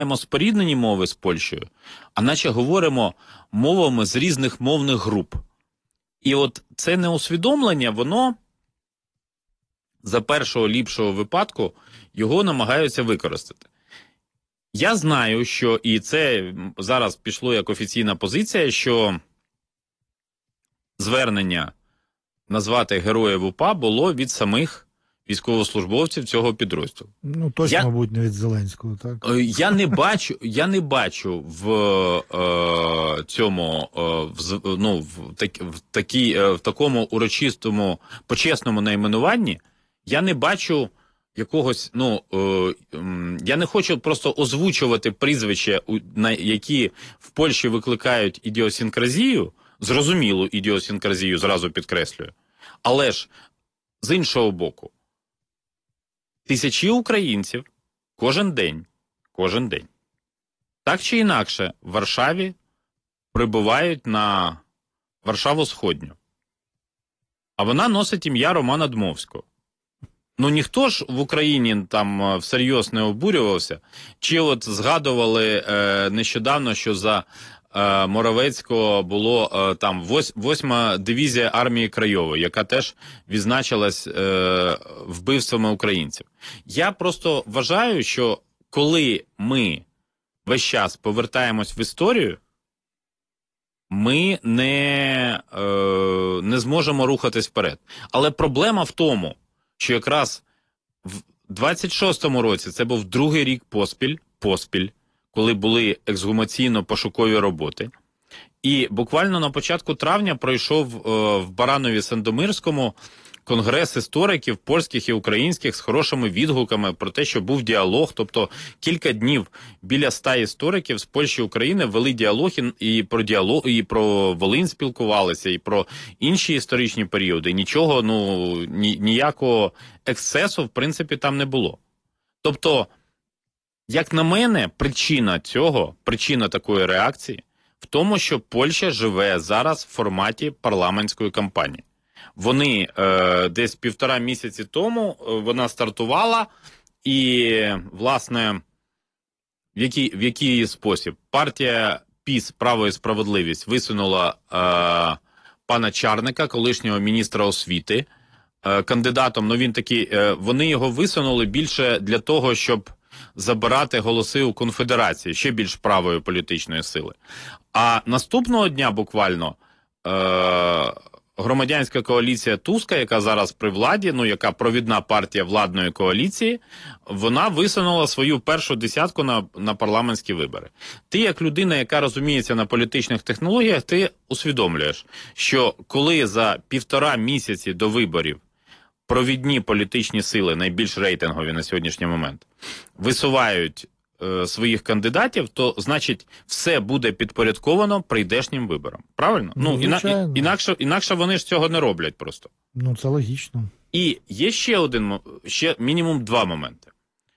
споріднені мови з Польщею, а наче говоримо мовами з різних мовних груп. І от це неусвідомлення, воно за першого ліпшого випадку його намагаються використати. Я знаю, що, і це зараз пішло як офіційна позиція, що звернення назвати героїв УПА було від самих військовослужбовців цього підрозділу. Ну, точно, мабуть, не від Зеленського, так? Я не бачу в цьому, в такому урочистому, почесному найменуванні, я не бачу якогось, я не хочу просто озвучувати прізвища, які в Польщі викликають ідіосінкразію, зрозумілу ідіосінкразію, зразу підкреслюю. Але ж, з іншого боку, тисячі українців кожен день, так чи інакше, в Варшаві прибувають на Варшаву-Сходню. А вона носить ім'я Романа Дмовського. Ну, ніхто ж в Україні там всерйоз не обурювався. Чи от згадували нещодавно, що за Моровецького було там 8-ма дивізія армії Крайової, яка теж відзначилась вбивствами українців. Я просто вважаю, що коли ми весь час повертаємось в історію, ми не зможемо рухатись вперед. Але проблема в тому, що якраз в 26-му році, це був другий рік поспіль, коли були ексгумаційно-пошукові роботи, і буквально на початку травня пройшов в Баранові-Сандомирському конгрес істориків польських і українських з хорошими відгуками про те, що був діалог, тобто кілька днів біля 100 істориків з Польщі і України вели діалог, і про Волинь спілкувалися, і про інші історичні періоди. Нічого, ніякого ексцесу, в принципі, там не було. Тобто, як на мене, причина такої реакції в тому, що Польща живе зараз в форматі парламентської кампанії. Вони десь 1,5 місяці тому вона стартувала, і, власне, в який спосіб? Партія ПіС «Право і справедливість» висунула пана Чарника, колишнього міністра освіти, кандидатом, вони його висунули більше для того, щоб забирати голоси у конфедерації, ще більш правої політичної сили. А наступного дня буквально громадянська коаліція Туска, яка зараз при владі, яка провідна партія владної коаліції, вона висунула свою першу десятку на парламентські вибори. Ти, як людина, яка розуміється на політичних технологіях, ти усвідомлюєш, що коли за 1,5 місяці до виборів провідні політичні сили, найбільш рейтингові на сьогоднішній момент, висувають своїх кандидатів, то, значить, все буде підпорядковано прийдешнім виборам. Правильно? Інакше вони ж цього не роблять просто. Це логічно. І є ще мінімум 2 моменти.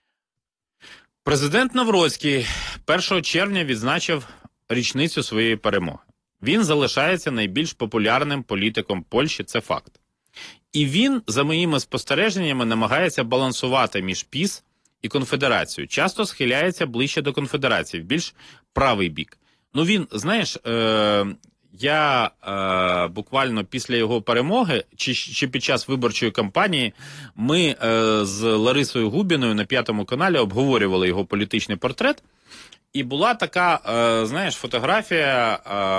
Президент Навроцький 1 червня відзначив річницю своєї перемоги. Він залишається найбільш популярним політиком Польщі, це факт. І він, за моїми спостереженнями, намагається балансувати між ПіС і конфедерацію. Часто схиляється ближче до конфедерації, в більш правий бік. Він, знаєш, я буквально після його перемоги, чи під час виборчої кампанії, ми з Ларисою Губіною на 5-му каналі обговорювали його політичний портрет. І була така, знаєш, фотографія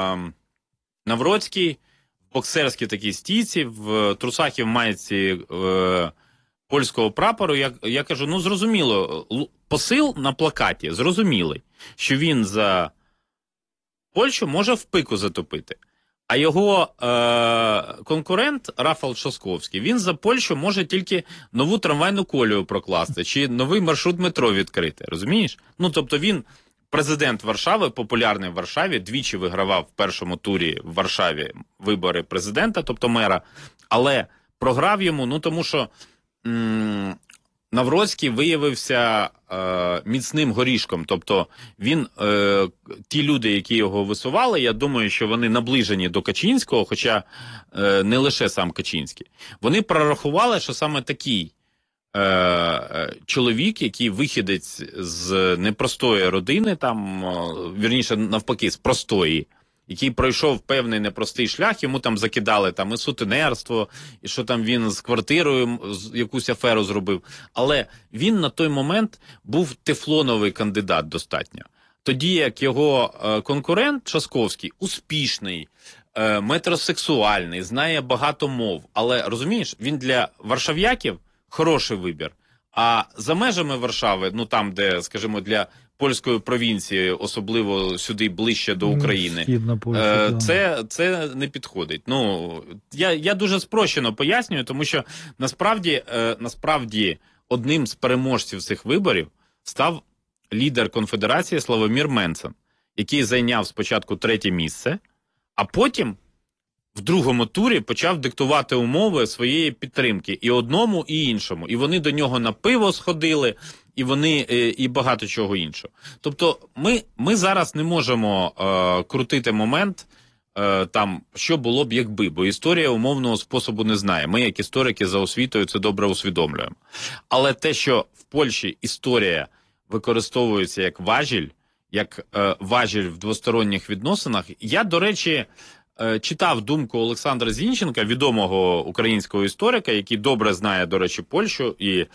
Навроцький в боксерській такій стійці, в трусах і в майці польського прапору. Я кажу, зрозуміло, посил на плакаті зрозумілий, що він за Польщу може в пику затопити. А його конкурент Рафал Трzaskowski, він за Польщу може тільки нову трамвайну колію прокласти, чи новий маршрут метро відкрити, розумієш? Тобто він президент Варшави, популярний в Варшаві, двічі вигравав в першому турі в Варшаві вибори президента, тобто мера, але програв йому, тому що Навроцький виявився міцним горішком. Тобто він, ті люди, які його висували, я думаю, що вони наближені до Качинського, хоча не лише сам Качинський. Вони прорахували, що саме такий чоловік, який вихідець з непростої родини, там, вірніше, навпаки, з простої, який пройшов певний непростий шлях, йому там закидали там і сутенерство, і що там він з квартирою якусь аферу зробив. Але він на той момент був тефлоновий кандидат достатньо. Тоді як його конкурент Часковський успішний, метросексуальний, знає багато мов. Але, розумієш, він для варшав'яків хороший вибір. А за межами Варшави, ну там, де, скажімо, для польської провінції, особливо сюди ближче до України, Східна Польща, це не підходить. Ну, я дуже спрощено пояснюю, тому що насправді одним з переможців цих виборів став лідер конфедерації Славомір Менцен, який зайняв спочатку 3-те місце, а потім в другому турі почав диктувати умови своєї підтримки і одному, і іншому. І вони до нього на пиво сходили, і багато чого іншого. Тобто ми зараз не можемо крутити момент, там, що було б якби, бо історія умовного способу не знає. Ми, як історики за освітою, це добре усвідомлюємо. Але те, що в Польщі історія використовується як важіль в двосторонніх відносинах, я, до речі, читав думку Олександра Зінченка, відомого українського історика, який добре знає, до речі, Польщу і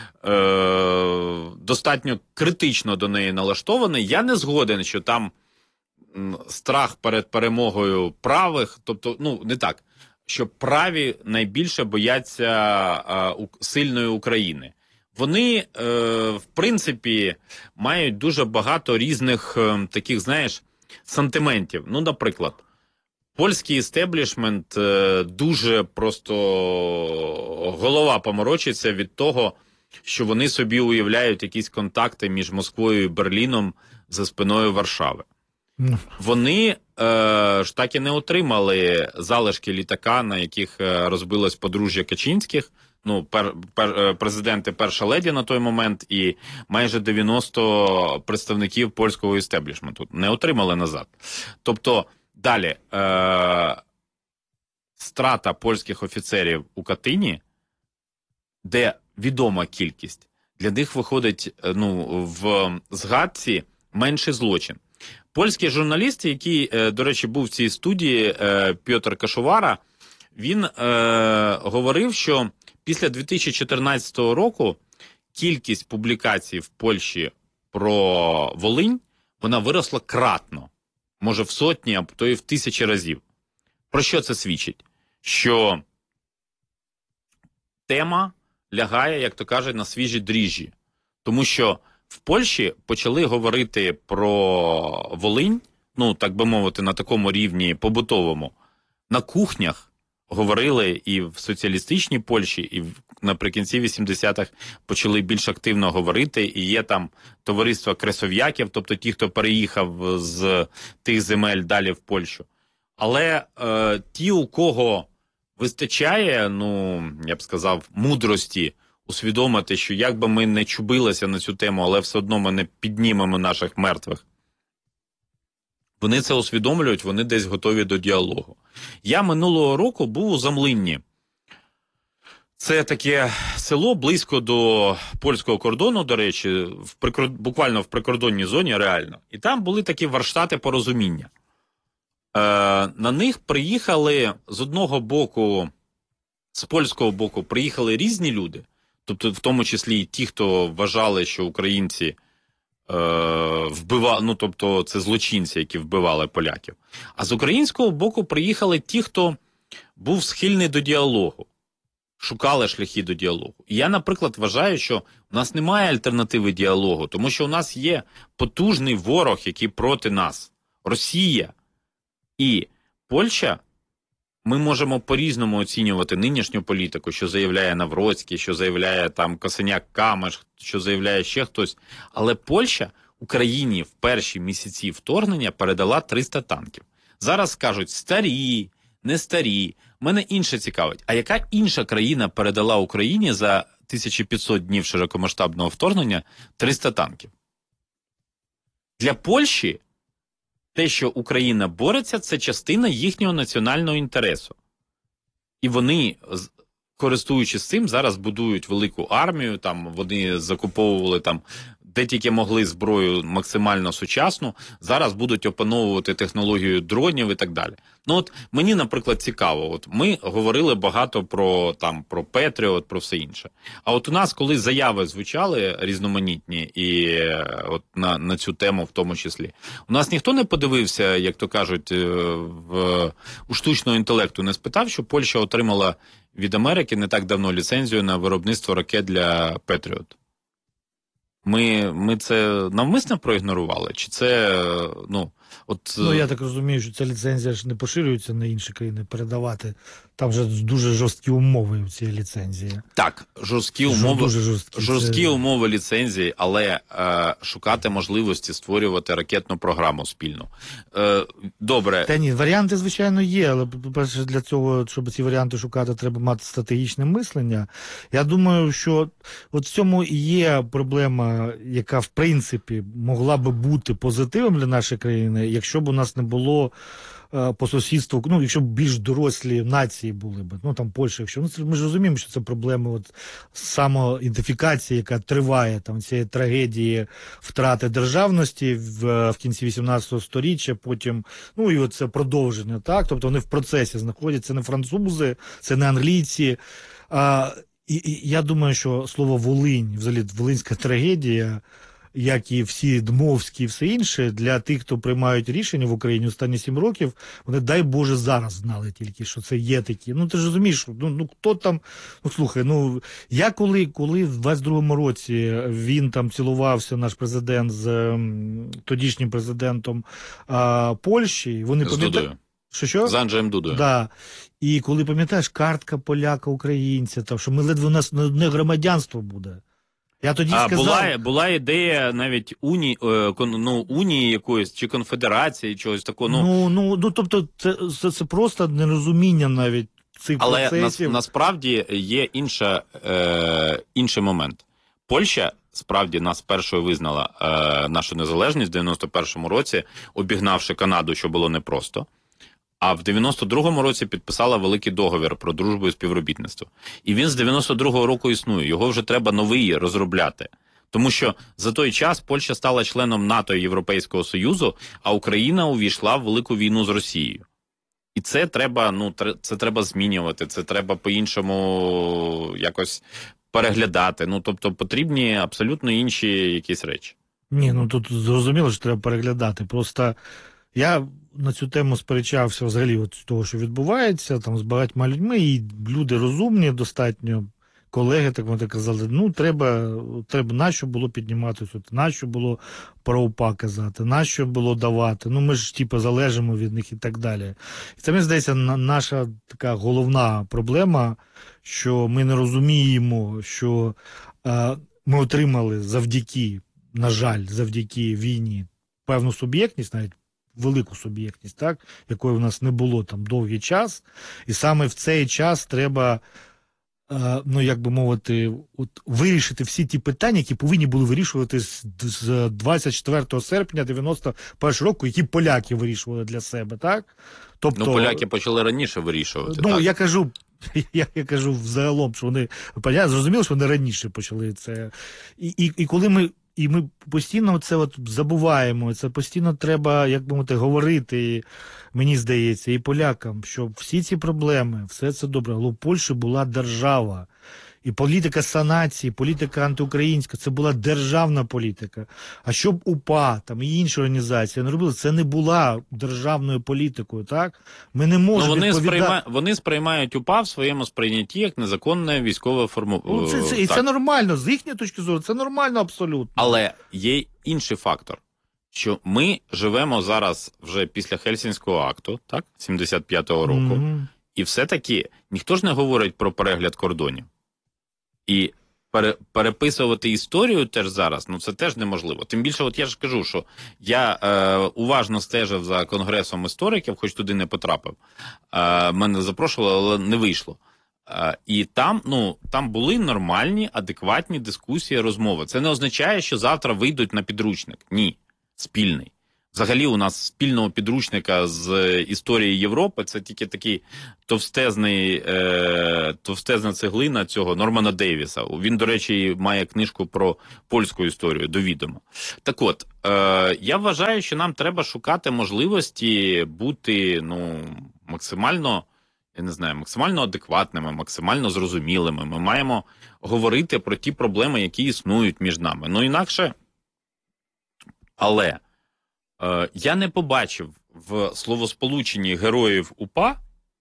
достатньо критично до неї налаштований. Я не згоден, що там страх перед перемогою правих, тобто, ну, не так, що праві найбільше бояться сильної України. Вони, в принципі, мають дуже багато різних таких, знаєш, сантиментів. Ну, наприклад, польський істеблішмент дуже просто голова поморочиться від того, що вони собі уявляють якісь контакти між Москвою і Берліном за спиною Варшави. Вони ж так і не отримали залишки літака, на яких розбилось подружжя Качинських, ну, президенти, перша леді на той момент і майже 90 представників польського істеблішменту. Не отримали назад. Тобто, далі, страта польських офіцерів у Катині, де відома кількість, для них виходить, ну, в згадці менший злочин. Польський журналіст, який, до речі, був в цій студії, Пьотр Кашувара, він говорив, що після 2014 року кількість публікацій в Польщі про Волинь, вона виросла кратно. Може в сотні, а то і в 1000 разів. Про що це свідчить? Що тема лягає, як то кажуть, на свіжі дріжджі. Тому що в Польщі почали говорити про Волинь, ну, так би мовити, на такому рівні побутовому. На кухнях говорили і в соціалістичній Польщі, і наприкінці 80-х почали більш активно говорити, і є там товариство кресов'яків, тобто ті, хто переїхав з тих земель далі в Польщу. Але ті, у кого вистачає, ну, я б сказав, мудрості усвідомити, що як би ми не чубилися на цю тему, але все одно ми не піднімемо наших мертвих. Вони це усвідомлюють, вони десь готові до діалогу. Я минулого року був у Замлинні. Це таке село близько до польського кордону, до речі, буквально в прикордонній зоні, реально. І там були такі варштати порозуміння. На них приїхали з одного боку, з польського боку, приїхали різні люди, тобто в тому числі і ті, хто вважали, що українці вбивали, ну тобто це злочинці, які вбивали поляків. А з українського боку приїхали ті, хто був схильний до діалогу, шукали шляхи до діалогу. І я, наприклад, вважаю, що у нас немає альтернативи діалогу, тому що у нас є потужний ворог, який проти нас – Росія. І Польща, ми можемо по-різному оцінювати нинішню політику, що заявляє Навроцький, що заявляє там Косиняк-Камиш, що заявляє ще хтось. Але Польща Україні в перші місяці вторгнення передала 300 танків. Зараз скажуть старі, не старі. Мене інше цікавить. А яка інша країна передала Україні за 1500 днів широкомасштабного вторгнення 300 танків? Для Польщі те, що Україна бореться, це частина їхнього національного інтересу. І вони, користуючись цим, зараз будують велику армію, там вони закуповували там де тільки могли зброю максимально сучасну, зараз будуть опановувати технологію дронів і так далі. Ну от мені, наприклад, цікаво, от ми говорили багато про Петріот, про все інше. А от у нас, коли заяви звучали різноманітні і от на цю тему в тому числі, у нас ніхто не подивився, як то кажуть, у штучного інтелекту не спитав, що Польща отримала від Америки не так давно ліцензію на виробництво ракет для Петріот. Ми це навмисно проігнорували? Чи це, я так розумію, що ця ліцензія ж не поширюється на інші країни, передавати. Там же дуже жорсткі умови в цій ліцензії. Так, Дуже жорсткі умови ліцензії, але шукати можливості створювати ракетну програму спільну. Добре. Та ні, варіанти, звичайно, є, але, по-перше, для цього, щоб ці варіанти шукати, треба мати стратегічне мислення. Я думаю, що от в цьому і є проблема, яка, в принципі, могла би бути позитивом для нашої країни, якщо б у нас не було по сусідству, якщо б більш дорослі нації були б, там Польща, якщо, ми ж розуміємо, що це проблема от самоідентифікації, яка триває, там, цієї трагедії втрати державності в кінці 18 сторіччя, потім, і от це продовження, так, тобто вони в процесі знаходяться, не французи, це не англійці, і я думаю, що слово Волинь, взагалі, волинська трагедія, як і всі Дмовські і все інше, для тих, хто приймають рішення в Україні останні 7 років, вони, дай Боже, зараз знали тільки, що це є такі. Ти ж розумієш, хто там, слухай, я коли в 22-му році він там цілувався, наш президент, з тодішнім президентом Польщі, вони пам'ятають... Що? З Анджеєм Дудою. Да. І коли, пам'ятаєш, картка поляка-українця, там, що ми ледве у нас не громадянство буде. Я тоді сказав... Була ідея навіть унії якоїсь, чи конфедерації, чогось такого. Тобто це просто нерозуміння навіть цих процесів. Але насправді є інший момент. Польща справді нас першою визнала нашу незалежність в 91-му році, обігнавши Канаду, що було непросто. А в 92-му році підписала великий договір про дружбу і співробітництво. І він з 92-го року існує. Його вже треба новий розробляти. Тому що за той час Польща стала членом НАТО і Європейського Союзу, а Україна увійшла в велику війну з Росією. І це треба, це треба змінювати, це треба по-іншому якось переглядати. Тобто потрібні абсолютно інші якісь речі. Ні, тут зрозуміло, що треба переглядати. Просто я на цю тему сперечався взагалі от з того, що відбувається, там з багатьма людьми, і люди розумні достатньо, колеги, так вони казали, треба, нащо було піднімати суд, нащо було про УПА казати, нащо було давати, ми ж залежимо від них і так далі. І це, мені здається, наша така головна проблема, що ми не розуміємо, що ми отримали завдяки війні певну суб'єктність, навіть велику суб'єктність, так, якої в нас не було там довгий час, і саме в цей час треба, як би мовити, вирішити всі ті питання, які повинні були вирішувати з 24 серпня 91 року, які поляки вирішували для себе, так? Тобто, поляки почали раніше вирішувати. Так? Я кажу взагалом, що вони, зрозуміло, що вони раніше почали це. І коли ми постійно це забуваємо, це постійно треба, як би мовити, говорити, мені здається, і полякам, що всі ці проблеми, все це добре, але у Польщі була держава. І політика санації, політика антиукраїнська, це була державна політика. А щоб УПА там, і інші організації не робили, це не була державною політикою, так? Ми не можемо вони сприймають УПА в своєму сприйнятті як незаконне військове формування. І це нормально, з їхньої точки зору, це нормально абсолютно. Але є інший фактор, що ми живемо зараз вже після Хельсінського акту, так, 75-го року, і все-таки ніхто ж не говорить про перегляд кордонів. І переписувати історію теж зараз, це теж неможливо. Тим більше, я ж кажу, що я уважно стежив за Конгресом істориків, хоч туди не потрапив. Мене запрошували, але не вийшло. І там були нормальні, адекватні дискусії, розмови. Це не означає, що завтра вийдуть на підручник. Ні, спільний. Взагалі у нас спільного підручника з історії Європи це тільки такий товстезна цеглина цього Нормана Дейвіса. Він, до речі, має книжку про польську історію, до відома. Так от, я вважаю, що нам треба шукати можливості бути максимально, я не знаю, максимально адекватними, максимально зрозумілими. Ми маємо говорити про ті проблеми, які існують між нами. Ну, інакше, але я не побачив в словосполученні героїв УПА,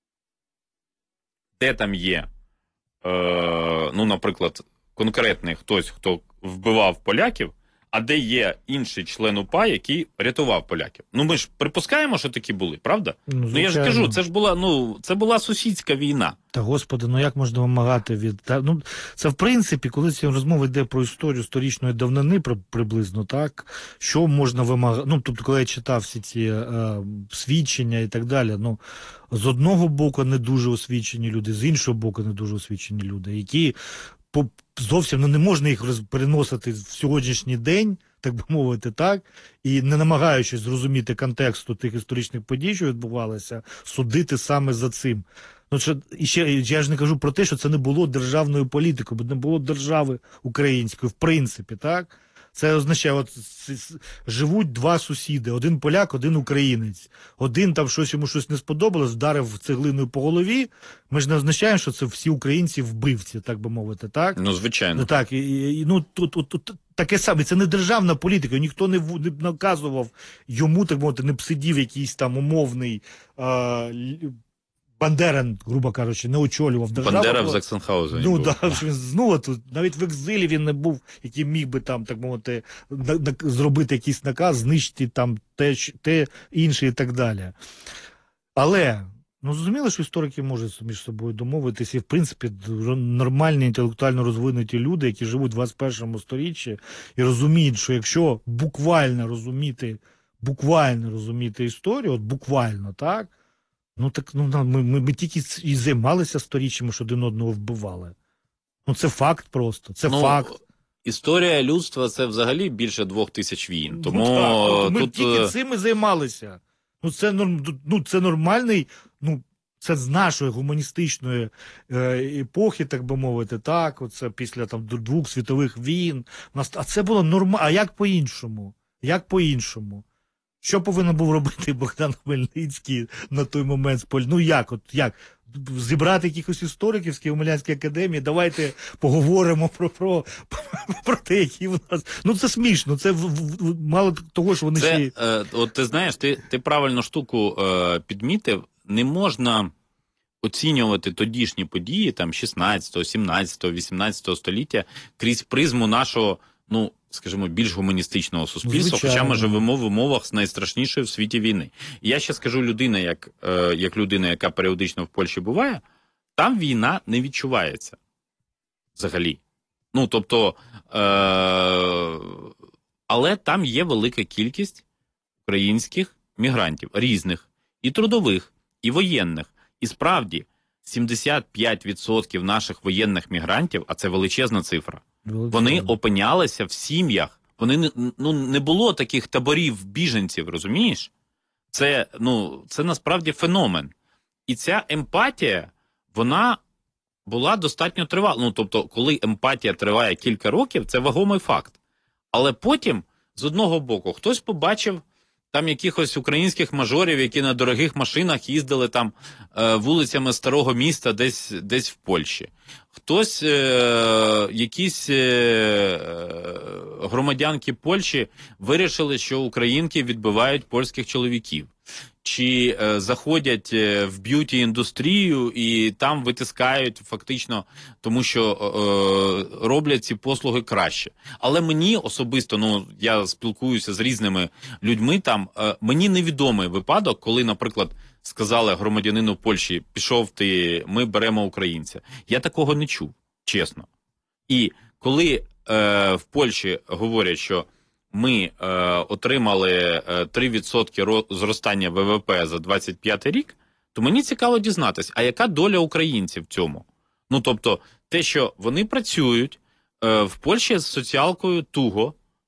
де там є, наприклад, конкретний хтось, хто вбивав поляків, а де є інший член УПА, який рятував поляків. Ну, ми ж припускаємо, що такі були, правда? Ну, я ж кажу, це була сусідська війна. Та, Господи, як можна вимагати від... це, в принципі, коли ці розмови йде про історію сторічної давнини приблизно, так? Що можна вимагати? Тобто, коли я читав всі ці свідчення і так далі, з одного боку не дуже освічені люди, з іншого боку не дуже освічені люди, які зовсім не можна їх переносити в сьогоднішній день, так би мовити, так, і не намагаючись зрозуміти контексту тих історичних подій, що відбувалися, судити саме за цим. І ще я ж не кажу про те, що це не було державною політикою, бо не було держави української, в принципі, так? Це означає, живуть два сусіди, один поляк, один українець. Один там йому щось не сподобалось, вдарив цеглиною по голові. Ми ж не означаємо, що це всі українці вбивці, так би мовити, так? Ну, звичайно. Так, тут таке саме, це не державна політика, ніхто не наказував йому, так мовити, не сидів якийсь там умовний Бандера, грубо кажучи, не очолював державу. Бандера в Заксенхаузені був. Тут навіть в екзилі він не був, який міг би там, так мовити, зробити якийсь наказ, знищити там те інше і так далі. Але, зрозуміло, що історики можуть між собою домовитися, і, в принципі, нормальні, інтелектуально розвинуті люди, які живуть в 21 сторіччі, і розуміють, що якщо буквально розуміти історію, буквально, так, ми тільки і займалися сторіччями, що один одного вбивали. Це факт просто, це факт. Історія людства – це взагалі більше 2000 війн. Тому ми тільки цим і займалися. Це нормальний, це з нашої гуманістичної епохи, так би мовити, так, оце після там 2 світових війн. А це було нормально. А як по-іншому? Як? Що повинен був робити Богдан Хмельницький на той момент? Як? Зібрати якихось істориків з Києво-Могилянської академії, давайте поговоримо про те, які в нас... Це смішно, це мало того, що вони ще... От ти знаєш, ти правильну штуку підмітив, не можна оцінювати тодішні події, там, 16, 17, 18 століття крізь призму нашого, скажімо, більш гуманістичного суспільства, хоча ми живемо в умовах найстрашнішої в світі війни. І я ще скажу, як людина, яка періодично в Польщі буває, там війна не відчувається взагалі. Але там є велика кількість українських мігрантів, різних, і трудових, і воєнних. І справді, 75% наших воєнних мігрантів, а це величезна цифра, вони опинялися в сім'ях. Не було таких таборів біженців, розумієш? Це насправді феномен. І ця емпатія, вона була достатньо тривала. Тобто, коли емпатія триває кілька років, це вагомий факт. Але потім, з одного боку, хтось побачив там якихось українських мажорів, які на дорогих машинах їздили там вулицями старого міста десь в Польщі. Хтось, якісь громадянки Польщі вирішили, що українки відбивають польських чоловіків. Чи заходять в б'юті-індустрію і там витискають фактично, тому що роблять ці послуги краще. Але мені особисто, я спілкуюся з різними людьми там, мені невідомий випадок, коли, наприклад, сказали громадянину Польщі, пішов ти, ми беремо українця. Я такого не чув, чесно. І коли в Польщі говорять, що ми отримали 3% зростання ВВП за 25 рік, то мені цікаво дізнатися, а яка доля українців в цьому? Тобто, те, що вони працюють в Польщі з соціалкою туго,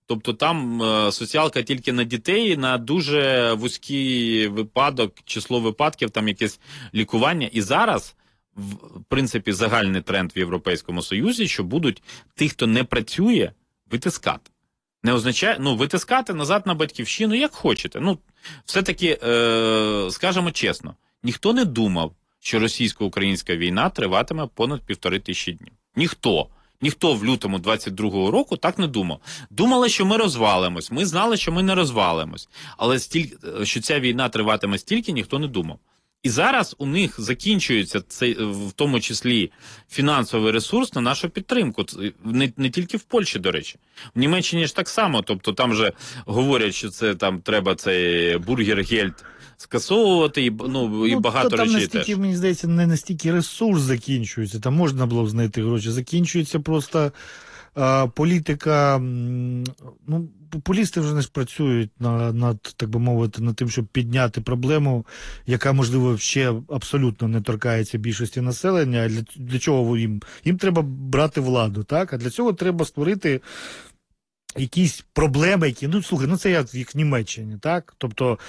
Тобто там соціалка тільки на дітей, на дуже вузький випадок, число випадків, там якесь лікування. І зараз, в принципі, загальний тренд в Європейському Союзі, що будуть тих, хто не працює, витискати. Не означає, витискати назад на батьківщину, як хочете. Все-таки, скажемо чесно, ніхто не думав, що російсько-українська війна триватиме понад 1500 днів. Ніхто. Ніхто в лютому 22-го року так не думав. Думали, що ми розвалимось. Ми знали, що ми не розвалимось. Але що ця війна триватиме стільки, ніхто не думав. І зараз у них закінчується цей, в тому числі, фінансовий ресурс на нашу підтримку. Не тільки в Польщі, до речі. В Німеччині ж так само. Тобто там же говорять, що це там треба цей бургер-гельд скасовувати, і багато там речей настільки, теж. мені здається, не настільки ресурс закінчується, там можна було б знайти гроші. Закінчується просто політика, популісти вже не працюють над, так би мовити, над тим, щоб підняти проблему, яка, можливо, ще абсолютно не торкається більшості населення. Для чого їм? Їм треба брати владу, так? А для цього треба створити якісь проблеми, які, слухай, це як в Німеччині, так? Тобто,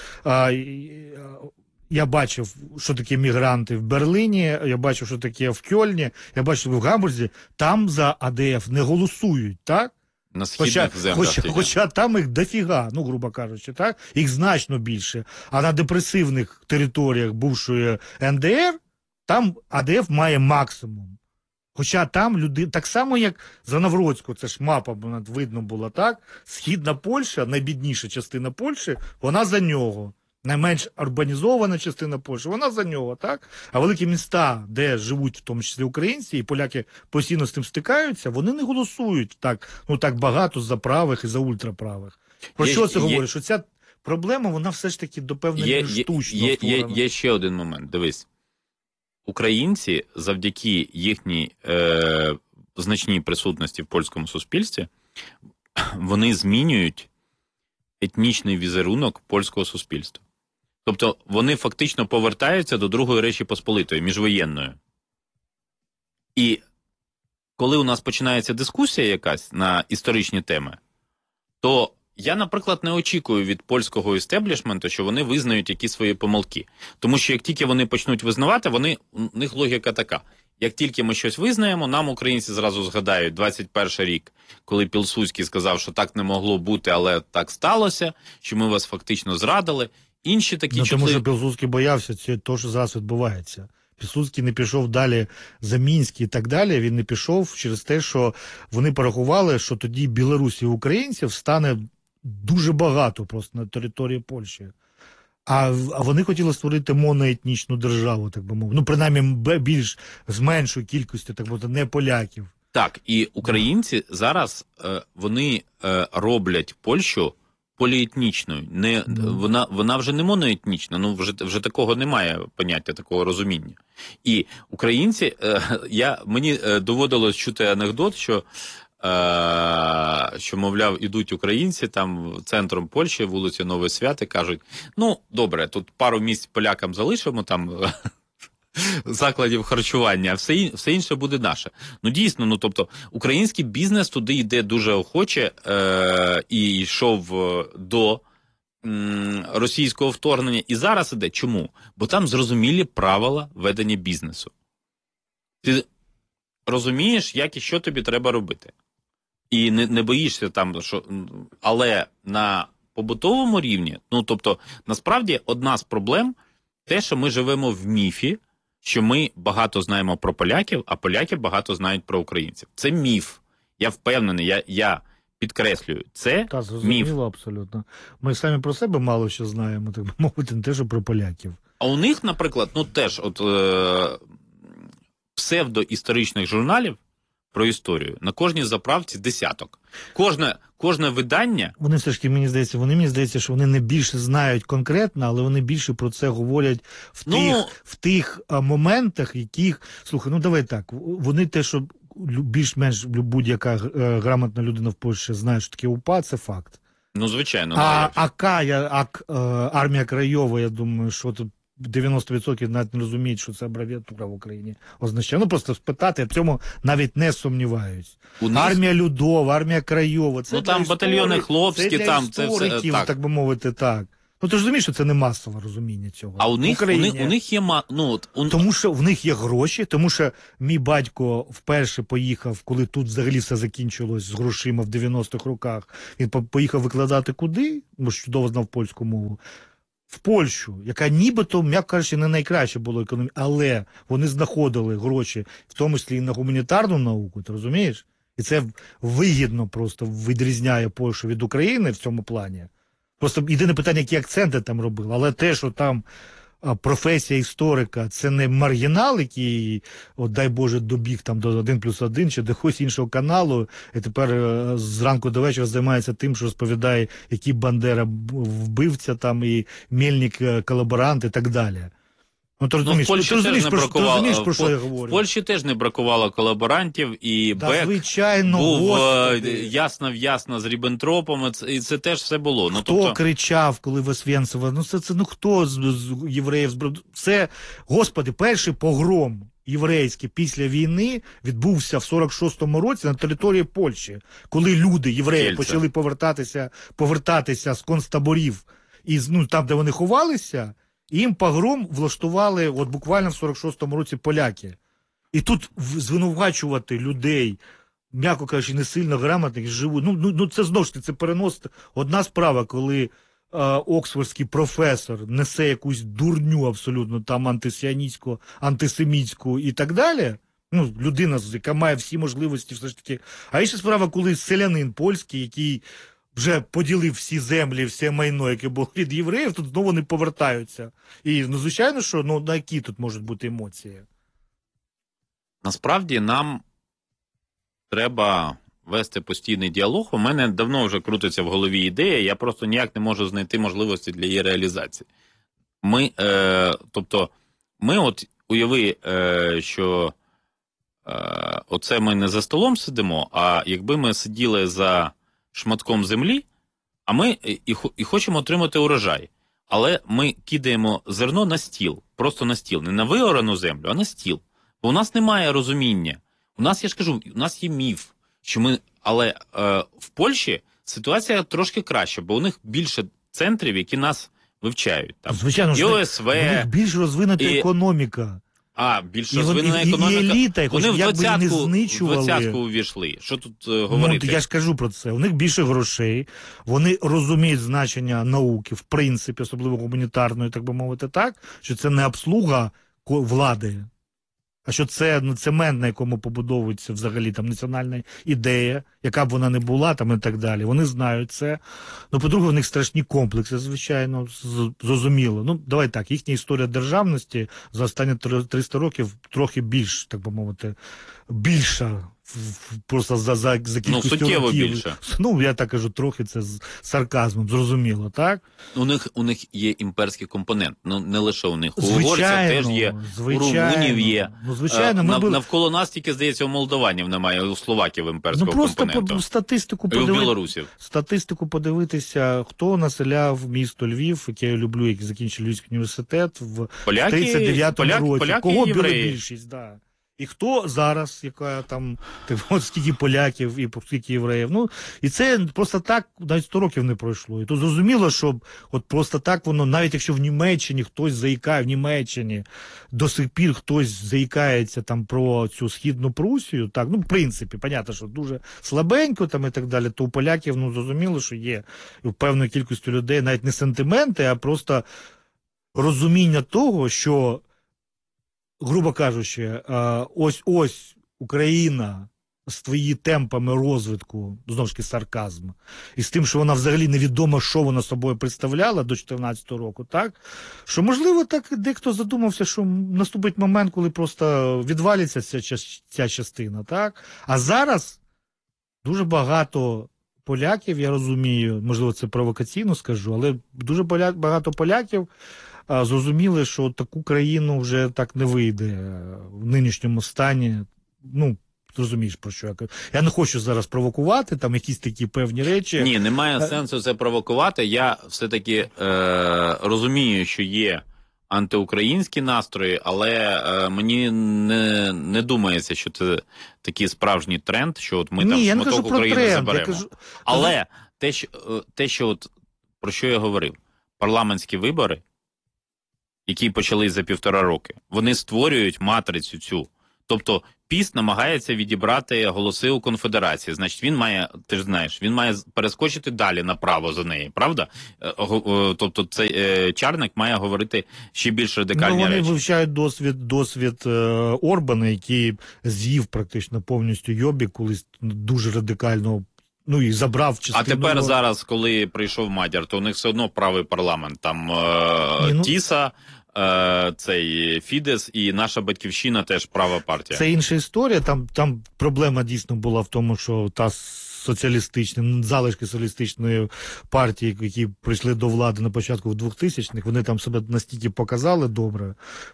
я бачив, що таке мігранти в Берліні, я бачив, що таке в Кьольні, я бачив в Гамбурзі, там за АДФ не голосують, так? На східних землях. Хоча там їх дофіга, грубо кажучи, так? Їх значно більше. А на депресивних територіях бувшої НДР, там АДФ має максимум. Хоча там люди, так само як за Навроцьку, це ж мапа видно була, так? Східна Польща, найбідніша частина Польщі, вона за нього. Найменш урбанізована частина Польщі, вона за нього, так? А великі міста, де живуть в тому числі українці, і поляки постійно з тим стикаються, вони не голосують так багато за правих і за ультраправих. Про що це говорить? Що ця проблема, вона все ж таки до певної штучно створена. Є ще один момент, дивись. Українці завдяки їхній значній присутності в польському суспільстві, вони змінюють етнічний візерунок польського суспільства. Тобто вони фактично повертаються до Другої Речі Посполитої, міжвоєнної. І коли у нас починається дискусія якась на історичні теми, то я, наприклад, не очікую від польського істеблішменту, що вони визнають якісь свої помилки. Тому що як тільки вони почнуть визнавати, у них логіка така. Як тільки ми щось визнаємо, нам українці зразу згадають 21 рік, коли Пілсудський сказав, що так не могло бути, але так сталося, що ми вас фактично зрадили. Інші такі тому що Пілсудський боявся, це те, що зараз відбувається. Пілсудський не пішов далі за Мінськ і так далі, він не пішов через те, що вони порахували, що тоді Білорусі і українців стане дуже багато просто на території Польщі. А вони хотіли створити моноетнічну державу, так би мовити. Принаймні, більш з меншою кількістю, так би мовити, не поляків. Так, і українці зараз, вони роблять Польщу поліетнічною. Вона вже не моноетнічна, вже такого немає поняття, такого розуміння. І українці, мені доводилось чути анекдот, що, мовляв, ідуть українці там центром Польщі, вулиці Новий Свят, і кажуть, добре, тут пару місць полякам залишимо, там закладів харчування, а все інше буде наше. Дійсно, тобто, український бізнес туди йде дуже охоче і йшов до російського вторгнення, і зараз іде. Чому? Бо там зрозумілі правила ведення бізнесу. Ти розумієш, як і що тобі треба робити. І не боїшся там, що... Але на побутовому рівні, тобто, насправді, одна з проблем те, що ми живемо в міфі, що ми багато знаємо про поляків, а поляки багато знають про українців. Це міф. Я впевнений, я підкреслюю, це міф. Абсолютно. Ми самі про себе мало що знаємо, так би мовити, не те, що про поляків. А у них, наприклад, теж псевдоісторичних журналів про історію на кожній заправці десяток. Кожне видання... Вони все ж таки, мені здається, що вони не більше знають конкретно, але вони більше про це говорять в тих моментах, яких... Слухай, давай так, вони те, що більш-менш будь-яка грамотна людина в Польщі знає, що таке УПА, це факт. Звичайно. Армія Краєва, я думаю, що тут 90% навіть не розуміють, що це абревіатура в Україні означає. Ну, просто спитати, в цьому навіть не сумніваюсь. Армія Людова, армія Крайова. Це там батальйони хлопські, це для там це істориків, все, так би мовити, так. Ну, ти ж розумієш, що це не масове розуміння цього. А у них є Тому що в них є гроші, тому що мій батько вперше поїхав, коли тут взагалі все закінчилось з грошима в 90-х роках. Він поїхав викладати куди? Бо ж чудово знав польську мову. В Польщу, яка нібито, м'яко кажучи, не найкраще було економіка, але вони знаходили гроші, в тому числі і на гуманітарну науку, ти розумієш? І це вигідно просто відрізняє Польщу від України в цьому плані. Просто єдине питання, які акценти там робили, але те, що там професія історика, це не маргінал, який, от дай Боже, добіг там до 1+1 чи до якогось іншого каналу, і тепер зранку до вечора займається тим, що розповідає, які Бандера вбивця там, і Мельник колаборант і так далі. Ну, ти розумієш, в Польщі теж не бракувало, про що я говорю? В Польщі теж не бракувало колаборантів, і Бек звичайно, був ясно з Ріббентропом, і це теж все було. Хто кричав, коли в Освенциво? Хто з євреїв збрав? Це, господи, перший погром єврейський після війни відбувся в 46-му році на території Польщі, коли люди, євреї, почали повертатися з концтаборів, там, де вони ховалися. Їм погром влаштували от буквально в 46-му році поляки. І тут звинувачувати людей, м'яко кажучи, не сильно грамотних, живуть. Це знову ж таки, це перенос. Одна справа, коли оксфордський професор несе якусь дурню абсолютно, там антисіоністську, антисемітську і так далі. Людина, яка має всі можливості, все ж таки. А інша справа, коли селянин польський, який вже поділив всі землі, все майно, яке було від євреїв, тут знову не повертаються. І, звичайно, що, на які тут можуть бути емоції? Насправді, нам треба вести постійний діалог. У мене давно вже крутиться в голові ідея, я просто ніяк не можу знайти можливості для її реалізації. Ми уяви, що оце ми не за столом сидимо, а якби ми сиділи за шматком землі, а ми і хочемо отримати урожай. Але ми кидаємо зерно на стіл, просто на стіл, не на виорану землю, а на стіл. Бо у нас немає розуміння. У нас, я ж кажу, у нас є міф, що ми, але в Польщі ситуація трошки краща, бо у них більше центрів, які нас вивчають. Там, звичайно, і ОСВ, у них більш розвинута економіка. Більш розвинена економіка. І еліта, вони в 20-ку увійшли. Що тут говорити? Я ж кажу про це. У них більше грошей, вони розуміють значення науки, в принципі, особливо гуманітарної, так би мовити, так, що це не обслуга влади, а що це цемент, на якому побудовується взагалі там національна ідея, яка б вона не була там і так далі. Вони знають це. По-друге, в них страшні комплекси, звичайно, зрозуміло. Давай так, їхня історія державності за останні 300 років трохи більш, так би мовити, більша. Просто за кількістю суттєво років. Більше. Я так кажу, трохи це з сарказмом, зрозуміло, так? У них є імперський компонент, не лише у них. У угорців теж є, у румунів є. Звичайно, навколо нас тільки, здається, у молдованів немає, у словаків імперського компоненту. Просто статистику подивитися, хто населяв місто Львів, яке я люблю, який закінчив Львівський університет в 39-му році. Кого була більшість, так. І хто зараз, яка там, скільки поляків і скільки євреїв. І це просто так навіть 100 років не пройшло. І то зрозуміло, що от просто так воно, навіть якщо в Німеччині хтось заїкає, в Німеччині до сих пір хтось заїкається там про цю Східну Прусію, так, в принципі, понятно, що дуже слабенько там і так далі, то у поляків, зрозуміло, що є у певної кількості людей навіть не сентименти, а просто розуміння того, що грубо кажучи, ось Україна з твої темпами розвитку, знову ж таки сарказм, і з тим, що вона взагалі невідомо, що вона собою представляла до 2014 року, так? Що, можливо, так дехто задумався, що наступить момент, коли просто відвалиться ця частина, так? А зараз дуже багато поляків, я розумію, можливо, це провокаційно скажу, але дуже багато поляків зрозуміли, що таку країну вже так не вийде в нинішньому стані. Розумієш, про що я кажу. Я не хочу зараз провокувати, там якісь такі певні речі. Ні, немає сенсу це провокувати. Я все-таки розумію, що є антиукраїнські настрої, але мені не думається, що це такий справжній тренд, що от ми Ні, там я не кажу шматок про України тренд, заберемо. я кажу... Але те, що от, про що я говорив, парламентські вибори, які почались за 1,5 роки, вони створюють матрицю цю. Тобто ПіС намагається відібрати голоси у конфедерації. Значить, він має, ти ж знаєш, він має перескочити далі направо за неї, правда? Тобто цей Чарник має говорити ще більш радикальні вони речі. вивчають досвід Орбана, який з'їв практично повністю Йобік, колись дуже радикально, ну і забрав частину. А тепер зараз, коли прийшов Мадяр, то у них все одно правий парламент. Там Тіса, цей Фідес і наша Батьківщина теж права партія. Це інша історія. Там проблема дійсно була в тому, що та соціалістична, залишки соціалістичної партії, які прийшли до влади на початку 2000-х, вони там себе настільки показали добре.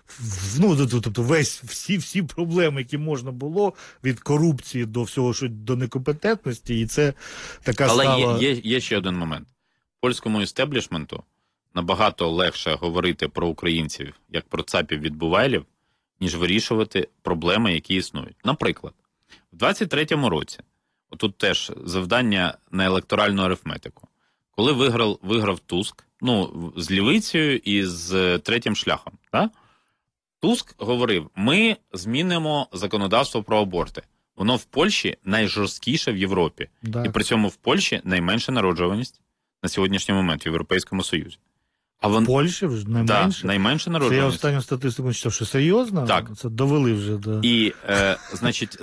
Ну, тобто всі проблеми, які можна було, від корупції до всього, що до некомпетентності, і це така стала... Але є ще один момент. Польському істеблішменту набагато легше говорити про українців, як про цапів відбувайлів, ніж вирішувати проблеми, які існують. Наприклад, в 23-му році, отут теж завдання на електоральну арифметику, коли виграв Туск, ну, з лівицею і з третім шляхом, так? Туск говорив, ми змінимо законодавство про аборти. Воно в Польщі найжорсткіше в Європі. Так. І при цьому в Польщі найменша народжуваність на сьогоднішній момент в Європейському Союзі. В Польщі вже найменше? Да, найменша Це народжуваність. я останню статистику читав, що серйозно? Так. Це довели вже. Да. І, значить,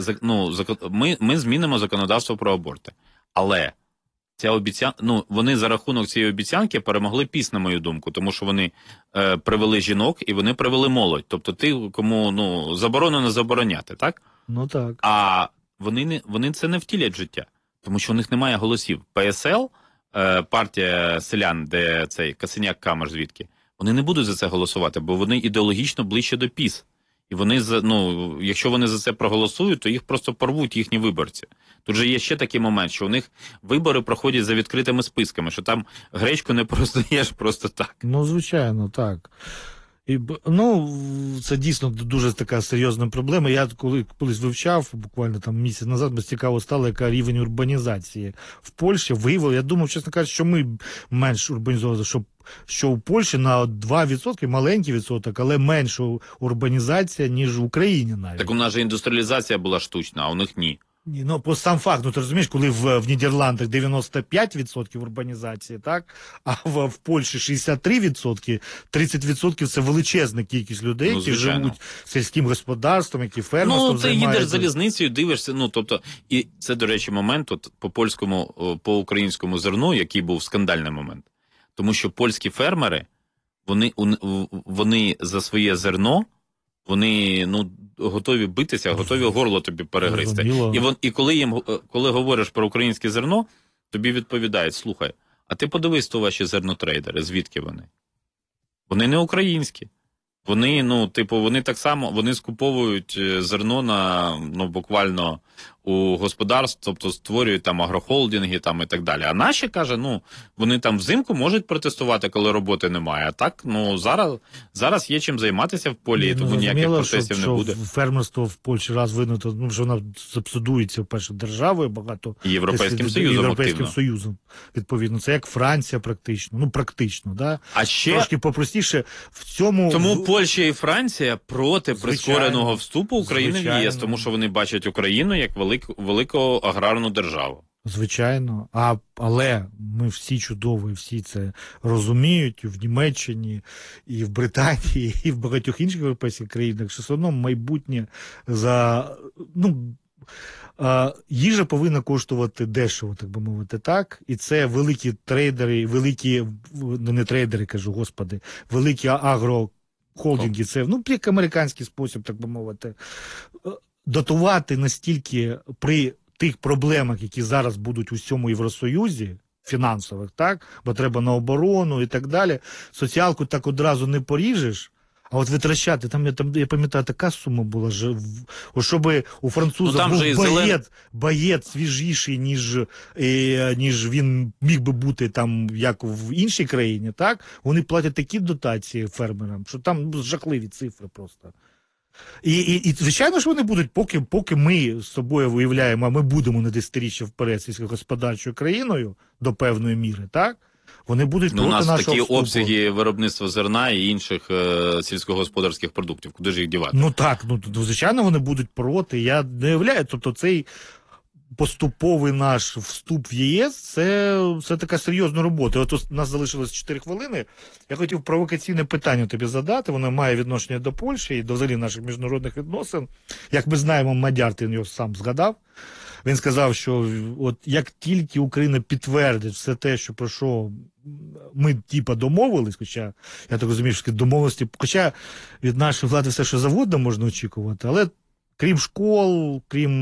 ми змінимо законодавство про аборти. Але ця вони за рахунок цієї обіцянки перемогли ПіС, на мою думку, тому що вони привели жінок і вони привели молодь. Тобто ти, кому заборонено забороняти, так? Ну так. А вони це не втілять в життя, тому що у них немає голосів. ПСЛ, партія селян, де цей Касиняк Камаш звідки, вони не будуть за це голосувати, бо вони ідеологічно ближче до ПіС. І вони, якщо вони за це проголосують, то їх просто порвуть їхні виборці. Тут же є ще такий момент, що у них вибори проходять за відкритими списками, що там гречку не прознаєш просто так. Ну, звичайно, так. І, це дійсно дуже така серйозна проблема. Я колись вивчав, буквально там місяць назад, мені цікаво стало, яка рівень урбанізації в Польщі. Виявив, я думав, чесно кажучи, що ми менш урбанізовані, що у Польщі на 2%, маленький відсоток, але менша урбанізація, ніж в Україні навіть. Так у нас же індустріалізація була штучна, а у них ні. Ні, по сам факт, ти розумієш, коли в Нідерландах 95% урбанізації, так, а в Польщі 63%, 30% це величезна кількість людей, які живуть сільським господарством, які фермерством займаються. Ти їдеш залізницею, дивишся, і це, до речі, момент по українському зерну, який був скандальний момент. Тому що польські фермери, вони за своє зерно, вони, готові битися, готові горло тобі перегризти. І коли говориш про українське зерно, тобі відповідають, слухай, а ти подивись, то ваші зернотрейдери, звідки вони? Вони не українські. Вони так само, вони скуповують зерно буквально у господарств, тобто створюють там агрохолдинги там і так далі. А наші, каже, вони там взимку можуть протестувати, коли роботи немає. А так, зараз є чим займатися в полі, тому ніяких протестів не буде. Фермерство в Польщі раз винято, що вона субсидується, перше, державою багато. І Європейським Союзом, відповідно. Це як Франція практично. Практично, да? А ще... Трошки попростіше в цьому... Тому Польща і Франція проти прискореного вступу України в ЄС, тому що вони бачать Україну як велику аграрну державу. Звичайно. Але ми всі чудово, всі це розуміють в Німеччині, і в Британії, і в багатьох інших європейських країнах, що все одно майбутнє їжа повинна коштувати дешево, так би мовити, так? І це великі трейдери, великі агрохолдинги, це, як американський спосіб, так би мовити, дотувати настільки при тих проблемах, які зараз будуть у всьому Євросоюзі, фінансових, так? Бо треба на оборону і так далі. Соціалку так одразу не поріжеш, А от витрачати, я пам'ятаю, така сума була, щоб у француза був боєць свіжіший, ніж він міг би бути там, як в іншій країні, так? Вони платять такі дотації фермерам, що там жахливі цифри просто. І звичайно ж вони будуть, поки ми з собою виявляємо, а ми будемо на десятиріччя вперед сільськогосподарчою країною до певної міри, так? Вони будуть проти нашого вступу. У нас такі обсяги виробництва зерна і інших сільськогосподарських продуктів. Куди ж їх дівати? Ну так, звичайно, вони будуть проти. Я не уявляю, тобто цей поступовий наш вступ в ЄС, це така серйозна робота. От у нас залишилось 4 хвилини. Я хотів провокаційне питання тобі задати. Воно має відношення до Польщі і до взагалі наших міжнародних відносин. Як ми знаємо, Мадяр, ти його сам згадав. Він сказав, що от як тільки Україна підтвердить все те, що про що ми домовились, хоча я так розумію, що домовленості, хоча від нашої влади все, що завгодно можна очікувати, але крім школ, крім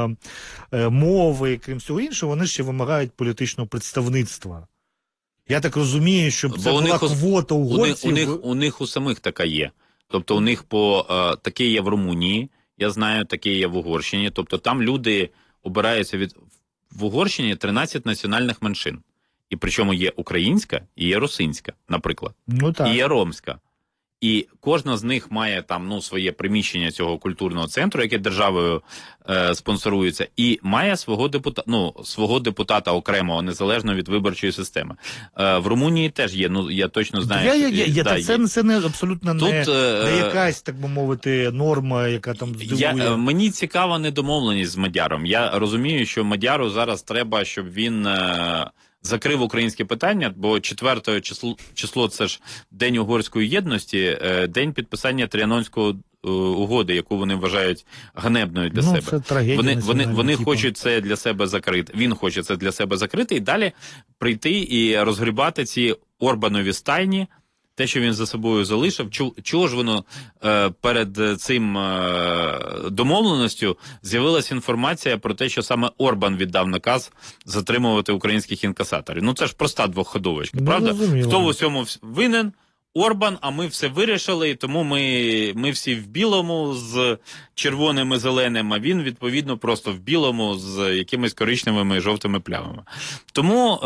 мови, крім всього іншого, вони ще вимагають політичного представництва. Я так розумію, що це була квота угорців. У них у самих така є. Тобто у них таке є в Румунії, я знаю, таке є в Угорщині. Тобто там люди обираються в Угорщині 13 національних меншин. І причому є українська і є русинська, наприклад. Ну, так. І є ромська. І кожна з них має там своє приміщення цього культурного центру, яке державою спонсорується, і має свого депутата окремого, незалежно від виборчої системи. В Румунії теж є, я точно знаю. Це не абсолютно не якась, так би мовити, норма, яка там здивує. Мені цікава недомовленість з Мадяром. Я розумію, що Мадяру зараз треба, щоб він закрив українське питання, бо 4 число – це ж День Угорської єдності, день підписання Тріанонської угоди, яку вони вважають ганебною для себе. Це трагедія. Вони хочуть це для себе закрити. Він хоче це для себе закрити і далі прийти і розгрібати ці Орбанові стайні, те, що він за собою залишив. Чого ж воно перед цим домовленостю з'явилася інформація про те, що саме Орбан віддав наказ затримувати українських інкасаторів? Це ж проста двохходовочка, правда? Розуміло. Хто в усьому винен? Орбан, а ми все вирішили, і тому ми всі в білому з червоним і зеленим, а він, відповідно, просто в білому з якимись коричневими і жовтими плямами. Тому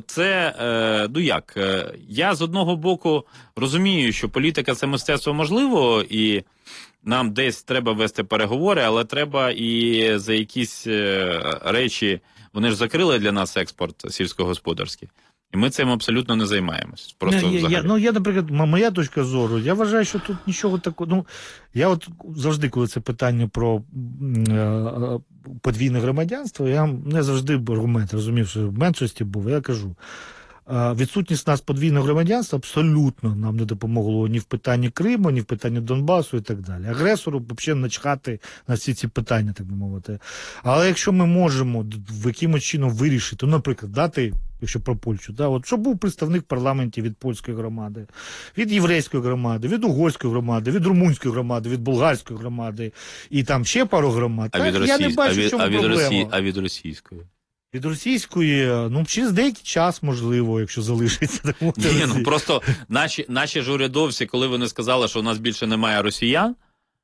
я з одного боку розумію, що політика – це мистецтво можливо, і нам десь треба вести переговори, але треба і за якісь речі, вони ж закрили для нас експорт сільськогосподарський. І ми цим абсолютно не займаємось. Я, наприклад, моя точка зору, я вважаю, що тут нічого такого. Я от завжди, коли це питання про подвійне громадянство, я не завжди аргумент розумів, що в меншості був, я кажу. Відсутність нас подвійного громадянства абсолютно нам не допомогло ні в питанні Криму, ні в питанні Донбасу і так далі. Агресору взагалі начхати на всі ці питання, так би мовити. Але якщо ми можемо в якимось чином вирішити, наприклад, дати, якщо про Польщу, щоб був представник в парламенті від польської громади, від єврейської громади, від угорської громади, від румунської громади, від болгарської громади і там ще пару громад. Я не бачу, в чому проблема. А від російської? Від російської, через деякий час, можливо, якщо залишиться. Просто наші ж урядовці, коли вони сказали, що у нас більше немає росіян,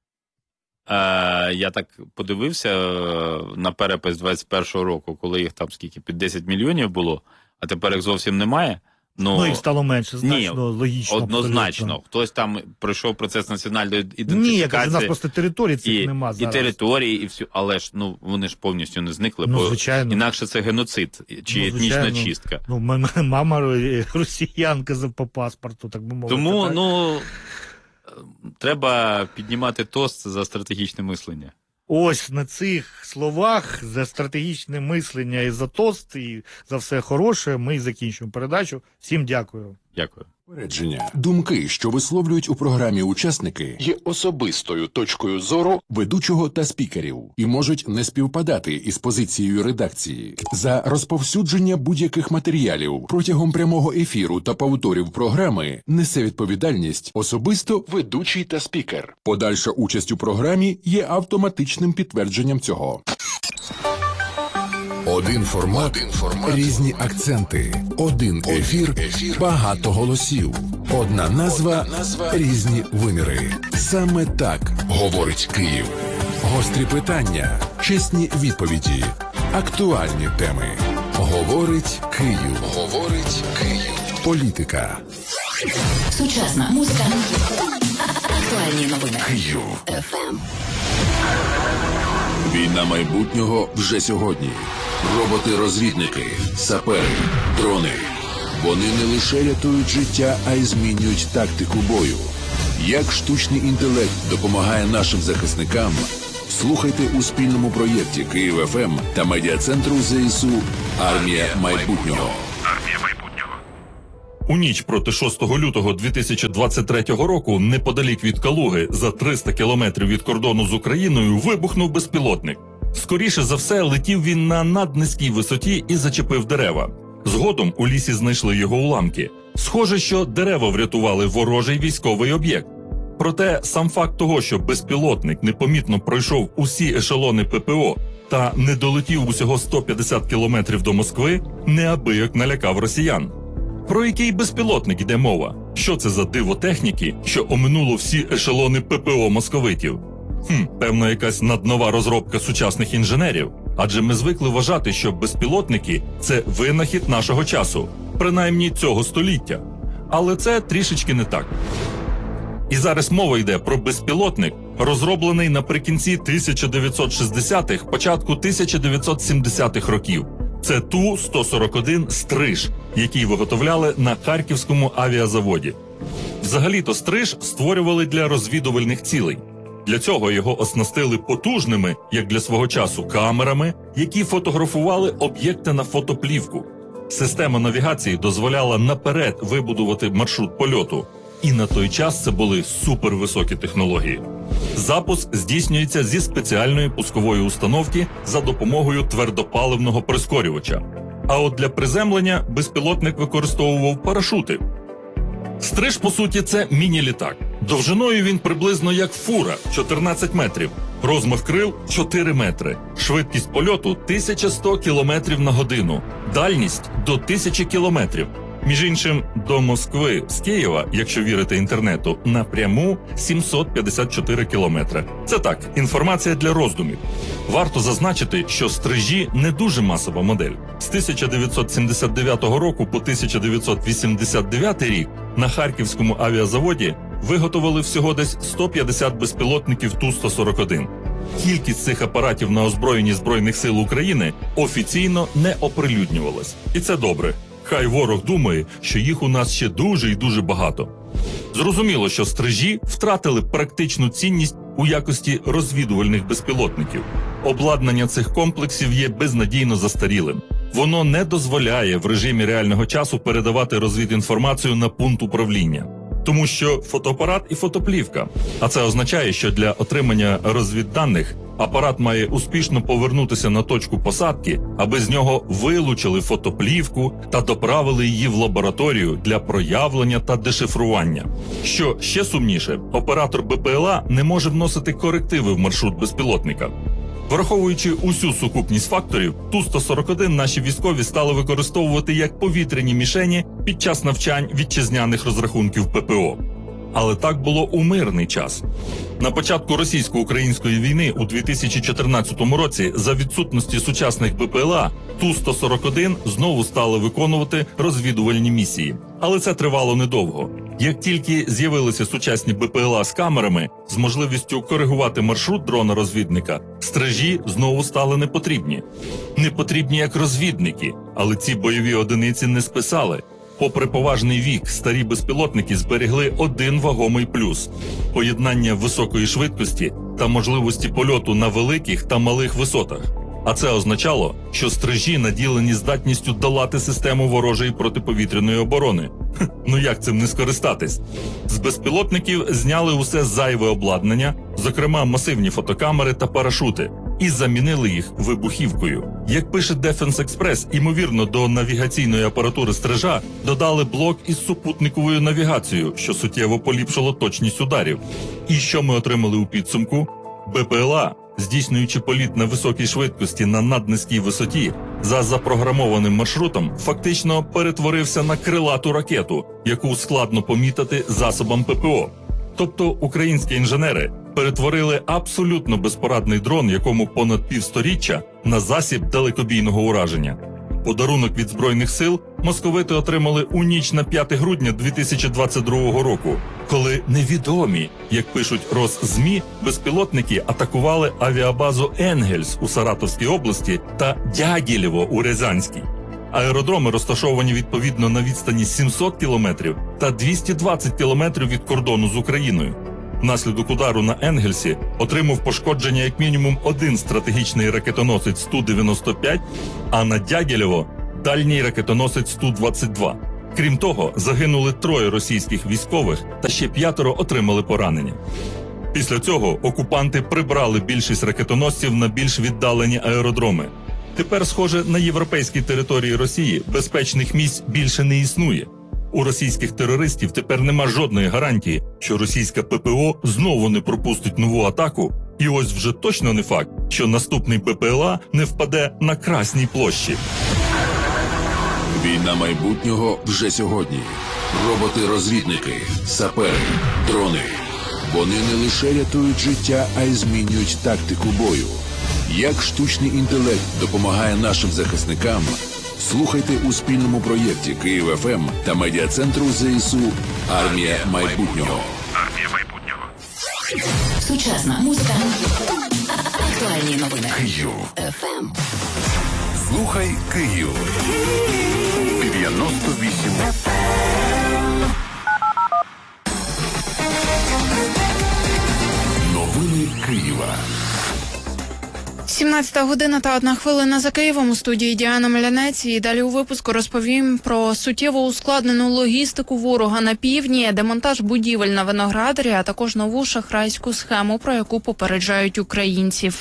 я так подивився на перепис 21-го року, коли їх там під 10 мільйонів було, а тепер їх зовсім немає. Їх стало менше, значно, логічно. Однозначно. Абсолютно. Хтось там пройшов процес національної ідентифікації. Ні, у нас просто території цих нема зараз. І території, і все. Але ж, вони ж повністю не зникли, бо інакше це геноцид чи етнічна чистка. Мама росіянка по паспорту, так би мовити. Тому, треба піднімати тост за стратегічне мислення. Ось на цих словах за стратегічне мислення і за тост, і за все хороше ми закінчуємо передачу. Всім дякую. Дякую. Попередження. Думки, що висловлюють у програмі учасники, є особистою точкою зору ведучого та спікерів і можуть не співпадати із позицією редакції. За розповсюдження будь-яких матеріалів протягом прямого ефіру та повторів програми несе відповідальність особисто ведучий та спікер. Подальша участь у програмі є автоматичним підтвердженням цього. Один формат, різні акценти, один ефір, багато голосів. Одна назва, різні виміри. Саме так говорить Київ. Гострі питання, чесні відповіді, актуальні теми. Говорить Київ. Говорить Київ. Політика. Сучасна музика. Актуальні новини. Київ. FM. Війна майбутнього вже сьогодні. Роботи-розвідники, сапери, дрони. Вони не лише рятують життя, а й змінюють тактику бою. Як штучний інтелект допомагає нашим захисникам? Слухайте у спільному проєкті Київ ФМ та медіа-центру ЗСУ «Армія майбутнього». У ніч проти 6 лютого 2023 року неподалік від Калуги, за 300 кілометрів від кордону з Україною, вибухнув безпілотник. Скоріше за все, летів він на наднизькій висоті і зачепив дерева. Згодом у лісі знайшли його уламки. Схоже, що дерева врятували ворожий військовий об'єкт. Проте сам факт того, що безпілотник непомітно пройшов усі ешелони ППО та не долетів усього 150 кілометрів до Москви, неабияк налякав росіян. Про який безпілотник йде мова? Що це за диво техніки, що оминуло всі ешелони ППО московитів? Певно, якась наднова розробка сучасних інженерів. Адже ми звикли вважати, що безпілотники – це винахід нашого часу, принаймні цього століття. Але це трішечки не так. І зараз мова йде про безпілотник, розроблений наприкінці 1960-х, початку 1970-х років. Це Ту-141 «Стриж», який виготовляли на Харківському авіазаводі. Взагалі-то «Стриж» створювали для розвідувальних цілей. Для цього його оснастили потужними, як для свого часу, камерами, які фотографували об'єкти на фотоплівку. Система навігації дозволяла наперед вибудувати маршрут польоту. І на той час це були супервисокі технології. Запуск здійснюється зі спеціальної пускової установки за допомогою твердопаливного прискорювача. А от для приземлення безпілотник використовував парашути. «Стриж», по суті, це міні-літак. Довжиною він приблизно як фура – 14 метрів, розмах крил – 4 метри, швидкість польоту – 1100 км на годину, дальність – до 1000 км. Між іншим, до Москви з Києва, якщо вірити інтернету, напряму 754 кілометри. Це так, інформація для роздумів. Варто зазначити, що «Стрижі» не дуже масова модель. З 1979 року по 1989 рік на Харківському авіазаводі виготовили всього десь 150 безпілотників Ту-141. Кількість цих апаратів на озброєнні Збройних сил України офіційно не оприлюднювалась. І це добре. Хай ворог думає, що їх у нас ще дуже і дуже багато. Зрозуміло, що «Стрижі» втратили практичну цінність у якості розвідувальних безпілотників. Обладнання цих комплексів є безнадійно застарілим. Воно не дозволяє в режимі реального часу передавати розвідінформацію на пункт управління. Тому що фотоапарат і фотоплівка. А це означає, що для отримання розвідданих апарат має успішно повернутися на точку посадки, аби з нього вилучили фотоплівку та доправили її в лабораторію для проявлення та дешифрування. Що ще сумніше, оператор БПЛА не може вносити корективи в маршрут безпілотника. Враховуючи усю сукупність факторів, Ту-141 наші військові стали використовувати як повітряні мішені під час навчань вітчизняних розрахунків ППО. Але так було у мирний час. На початку російсько-української війни у 2014 році за відсутності сучасних БПЛА Ту-141 знову стали виконувати розвідувальні місії. Але це тривало недовго. Як тільки з'явилися сучасні БПЛА з камерами, з можливістю коригувати маршрут дрона-розвідника, «Стрижі» знову стали непотрібні. Непотрібні як розвідники, але ці бойові одиниці не списали. Попри поважний вік, старі безпілотники зберегли один вагомий плюс – поєднання високої швидкості та можливості польоту на великих та малих висотах. А це означало, що «Стрижі» наділені здатністю долати систему ворожої протиповітряної оборони. Ну як цим не скористатись? З безпілотників зняли усе зайве обладнання, зокрема масивні фотокамери та парашути, і замінили їх вибухівкою. Як пише Defense Express, ймовірно, до навігаційної апаратури «Стрижа» додали блок із супутниковою навігацією, що суттєво поліпшило точність ударів. І що ми отримали у підсумку? БПЛА, здійснюючи політ на високій швидкості на наднизькій висоті, за запрограмованим маршрутом фактично перетворився на крилату ракету, яку складно помітити засобам ППО. Тобто українські інженери перетворили абсолютно безпорадний дрон, якому понад півсторіччя, на засіб далекобійного ураження. Подарунок від Збройних сил московити отримали у ніч на 5 грудня 2022 року, коли невідомі, як пишуть Росзмі, безпілотники атакували авіабазу «Енгельс» у Саратовській області та Дягілєво у Рязанській. Аеродроми розташовані відповідно на відстані 700 кілометрів та 220 кілометрів від кордону з Україною. Внаслідок удару на Енгельсі отримав пошкодження як мінімум один стратегічний ракетоносець Ту-95, а на Дягілєво – дальній ракетоносець Ту-22. Крім того, загинули 3 російських військових та ще 5 отримали поранення. Після цього окупанти прибрали більшість ракетоносців на більш віддалені аеродроми. Тепер, схоже, на європейській території Росії безпечних місць більше не існує. У російських терористів тепер нема жодної гарантії, що російська ППО знову не пропустить нову атаку, і ось вже точно не факт, що наступний БПЛА не впаде на Красній площі. Війна майбутнього вже сьогодні. Роботи-розвідники, сапери, дрони. Вони не лише рятують життя, а й змінюють тактику бою. Як штучний інтелект допомагає нашим захисникам, слухайте у спільному проєкті Київ ФМ та медіа-центру ЗСУ «Армія майбутнього». Сучасна музика. Актуальні новини. Київ. ФМ. Слухай Київ. 98 Новини Києва. 17 година та 1 хвилина за Києвом. У студії Діана Мелянець. І далі у випуску розповім про суттєво ускладнену логістику ворога на півдні, демонтаж будівель на Виноградарі, а також нову шахрайську схему, про яку попереджають українців.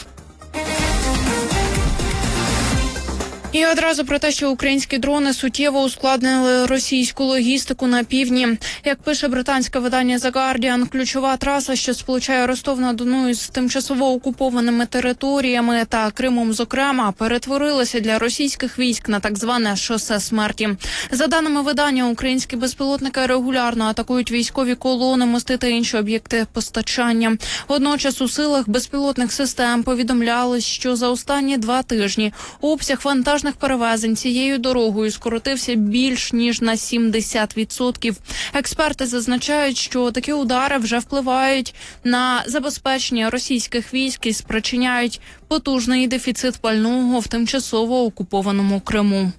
І одразу про те, що українські дрони суттєво ускладнили російську логістику на півдні. Як пише британське видання The Guardian, ключова траса, що сполучає Ростов-на-Дону з тимчасово окупованими територіями та Кримом зокрема, перетворилася для російських військ на так зване шосе смерті. За даними видання, українські безпілотники регулярно атакують військові колони, мости та інші об'єкти постачання. Водночас у силах безпілотних систем повідомляли, що за останні 2 тижні обсяг вантажних перевезень цією дорогою скоротився більш ніж на 70%. Експерти зазначають, що такі удари вже впливають на забезпечення російських військ і спричиняють потужний дефіцит пального в тимчасово окупованому Криму.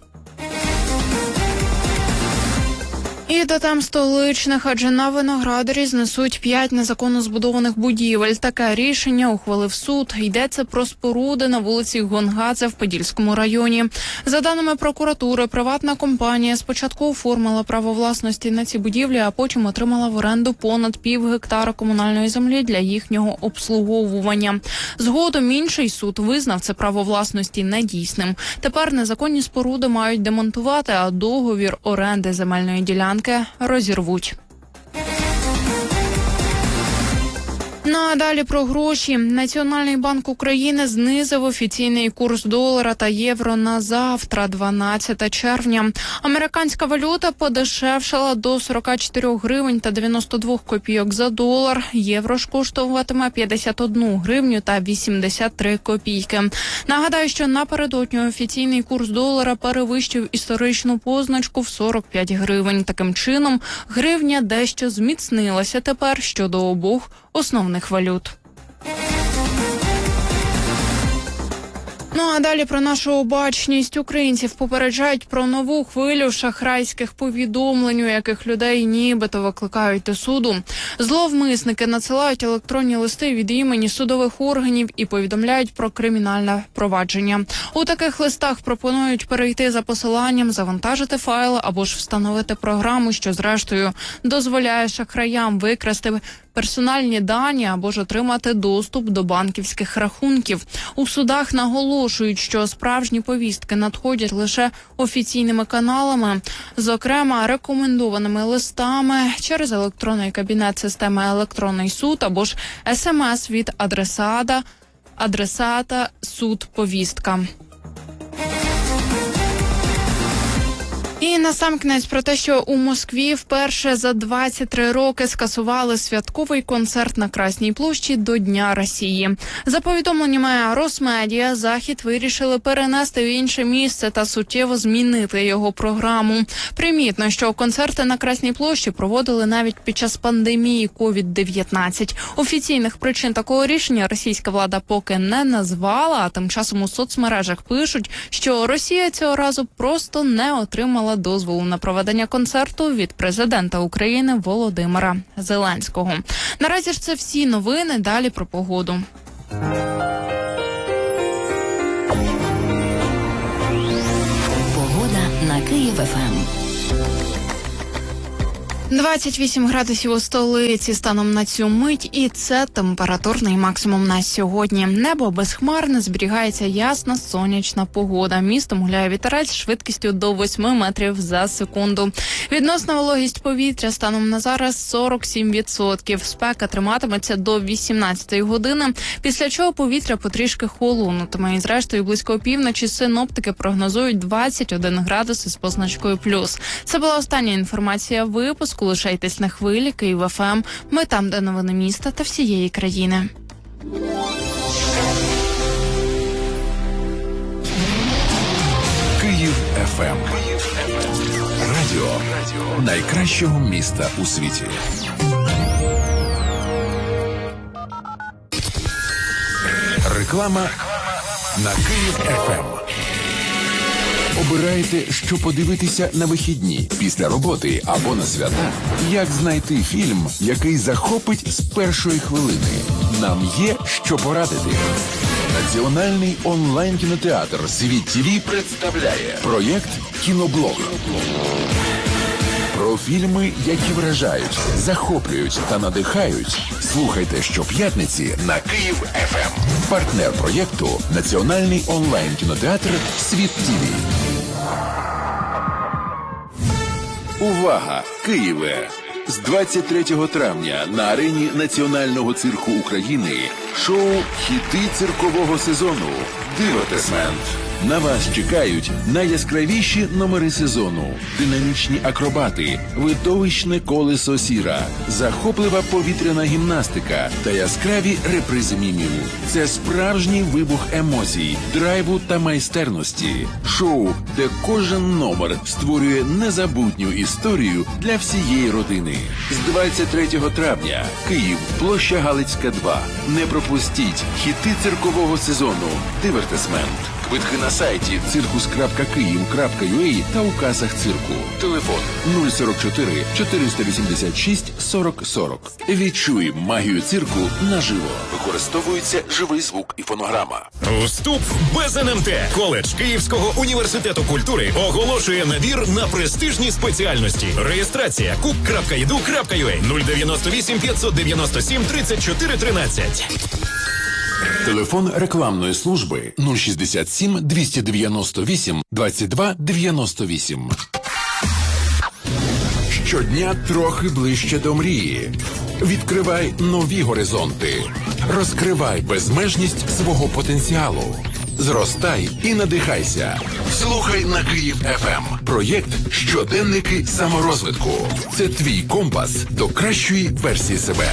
І до тем столичних, адже на Виноградарі знесуть 5 незаконно збудованих будівель. Таке рішення ухвалив суд. Йдеться про споруди на вулиці Гонгадзе в Подільському районі. За даними прокуратури, приватна компанія спочатку оформила право власності на ці будівлі, а потім отримала в оренду понад пів гектара комунальної землі для їхнього обслуговування. Згодом інший суд визнав це право власності недійсним. Тепер незаконні споруди мають демонтувати, а договір оренди земельної ділянки розірвуть. Ну а далі про гроші. Національний банк України знизив офіційний курс долара та євро на завтра, 12 червня. Американська валюта подешевшала до 44 гривень та 92 копійок за долар. Євро ж коштуватиме 51 гривню та 83 копійки. Нагадаю, що напередодні офіційний курс долара перевищив історичну позначку в 45 гривень. Таким чином, гривня дещо зміцнилася тепер щодо обох основних валют. Ну а далі про нашу обачність. Українців попереджають про нову хвилю шахрайських повідомлень, у яких людей нібито викликають до суду. Зловмисники надсилають електронні листи від імені судових органів і повідомляють про кримінальне провадження. У таких листах пропонують перейти за посиланням, завантажити файли або ж встановити програму, що зрештою дозволяє шахраям викрасти персональні дані або ж отримати доступ до банківських рахунків. У судах наголошують, що справжні повістки надходять лише офіційними каналами, зокрема рекомендованими листами через електронний кабінет системи «Електронний суд» або ж СМС від адресата «Суд-повістка». І насамкінець про те, що у Москві вперше за 23 роки скасували святковий концерт на Красній площі до Дня Росії. За повідомленнями Росмедіа, захід вирішили перенести в інше місце та суттєво змінити його програму. Примітно, що концерти на Красній площі проводили навіть під час пандемії COVID-19. Офіційних причин такого рішення російська влада поки не назвала, а тим часом у соцмережах пишуть, що Росія цього разу просто не отримала дозволу на проведення концерту від президента України Володимира Зеленського. Наразі ж це всі новини, далі про погоду. Погода на Київ-ФМ. 28 градусів у столиці станом на цю мить, і це температурний максимум на сьогодні. Небо безхмарне, зберігається ясна сонячна погода. Містом гуляє вітерець швидкістю до 8 метрів за секунду. Відносна вологість повітря станом на зараз 47%. Спека триматиметься до 18 години, після чого повітря потрішки холонутиме. І зрештою близько опівночі синоптики прогнозують 21 градус із позначкою плюс. Це була остання інформація випуску. Лишайтесь на хвилі Київ-ФМ. Ми там, де новини міста та всієї країни. Київ ФМ. Радіо найкращого міста у світі. Реклама на Київ ФМ. Обираєте, що подивитися на вихідні, після роботи або на свята? Як знайти фільм, який захопить з першої хвилини? Нам є що порадити. Національний онлайн-кінотеатр «Світ ТВ» представляє проєкт «Кіноблог». Про фільми, які вражають, захоплюють та надихають. Слухайте щоп'ятниці на Київ ФМ. Партнер проєкту – Національний онлайн-кінотеатр «Світ ТВ». Увага! Києве! З 23 травня на арені Національного цирку України шоу «Хіти циркового сезону» «Дивертисмент». На вас чекають найяскравіші номери сезону, динамічні акробати, видовищне колесо сіра, захоплива повітряна гімнастика та яскраві репризи мімів. Це справжній вибух емоцій, драйву та майстерності. Шоу, де кожен номер створює незабутню історію для всієї родини. З 23 травня Київ, площа Галицька, 2. Не пропустіть хіти циркового сезону «Дивертисмент». Квитки на сайті circus.kyiv.ua та у касах цирку. Телефон 044 486 40 40. Відчуй магію цирку наживо. Використовується живий звук і фонограма. Вступ без НМТ. Коледж Київського університету культури оголошує набір на престижні спеціальності. Реєстрація kup.edu.ua 098 597 34 13. Телефон рекламної служби 067 298 22 98. Щодня трохи ближче до мрії. Відкривай нові горизонти. Розкривай безмежність свого потенціалу. Зростай і надихайся. Слухай на Київ ФМ. Проєкт «Щоденники саморозвитку». Це твій компас до кращої версії себе.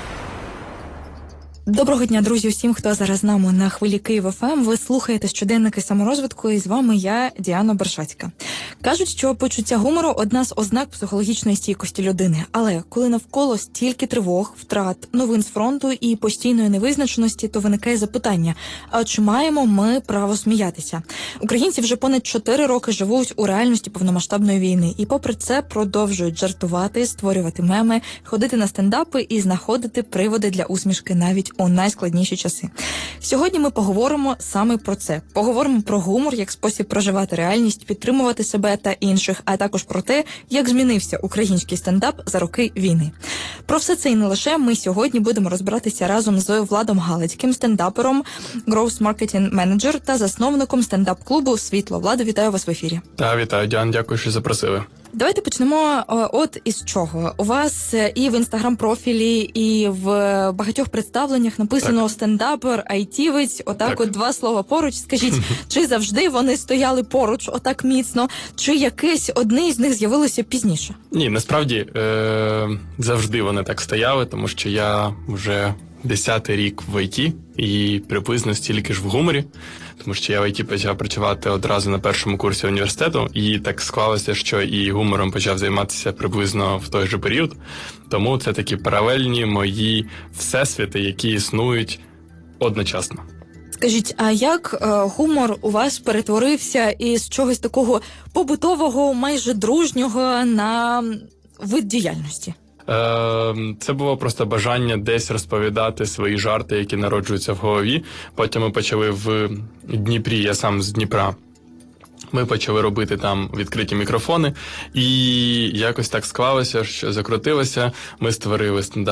Доброго дня, друзі, усім, хто зараз з нами на хвилі Київ ФМ. Ви слухаєте щоденники саморозвитку, і з вами я, Діана Бершацька. Кажуть, що почуття гумору – одна з ознак психологічної стійкості людини. Але коли навколо стільки тривог, втрат, новин з фронту і постійної невизначеності, то виникає запитання, а чи маємо ми право сміятися? Українці вже понад 4 роки живуть у реальності повномасштабної війни. І попри це продовжують жартувати, створювати меми, ходити на стендапи і знаходити приводи для усмішки навіть у найскладніші часи. Сьогодні ми поговоримо саме про це. Поговоримо про гумор як спосіб проживати реальність, підтримувати себе та інших, а також про те, як змінився український стендап за роки війни. Про все це і не лише ми сьогодні будемо розбиратися разом з Владом Галицьким, стендапером, Growth Marketing Manager та засновником стендап-клубу «Світло». Владо, вітаю вас в ефірі. Вітаю, Діан, дякую, що запросили. Давайте почнемо от із чого. У вас і в інстаграм-профілі, і в багатьох представленнях написано стендапер, айтівець, отак от два слова поруч. Скажіть, чи завжди вони стояли поруч отак міцно, чи якесь одне із них з'явилося пізніше? Ні, насправді завжди вони так стояли, тому що я вже 10-й рік в ІТ і приблизно стільки ж в гуморі, тому що я в ІТ почав працювати одразу на першому курсі університету, і так склалося, що і гумором почав займатися приблизно в той же період. Тому це такі паралельні мої всесвіти, які існують одночасно. Скажіть, а як гумор у вас перетворився із чогось такого побутового, майже дружнього на вид діяльності? Це було просто бажання десь розповідати свої жарти, які народжуються в голові. Потім ми почали в Дніпрі, я сам з Дніпра, ми почали робити там відкриті мікрофони, і якось так склалося, що закрутилося, ми створили стендап